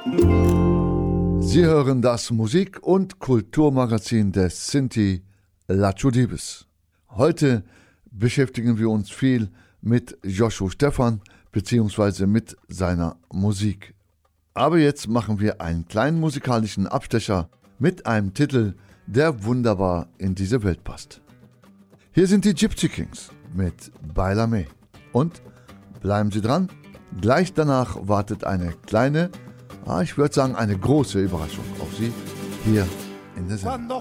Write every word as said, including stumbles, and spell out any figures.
Sie hören das Musik- und Kulturmagazin des Sinti Laçu Diebes. Heute beschäftigen wir uns viel mit Joshua Stephan bzw. mit seiner Musik. Aber jetzt machen wir einen kleinen musikalischen Abstecher mit einem Titel, der wunderbar in diese Welt passt. Hier sind die Gypsy Kings mit Baila Me. Und bleiben Sie dran, gleich danach wartet eine kleine, ah, ich würde sagen eine große Überraschung auf Sie hier in der Sendung.